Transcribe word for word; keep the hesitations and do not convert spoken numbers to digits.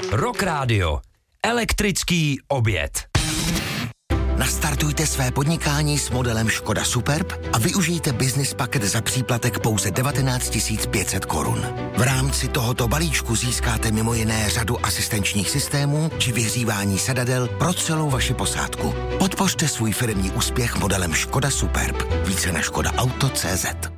Rock Radio. Elektrický oběd. Nastartujte své podnikání s modelem Škoda Superb a využijte business paket za příplatek pouze devatenáct tisíc pět set korun. V rámci tohoto balíčku získáte mimo jiné řadu asistenčních systémů či vyhřívání sedadel pro celou vaši posádku. Podpořte svůj firemní úspěch modelem Škoda Superb. Více na škoda auto tečka cé zet.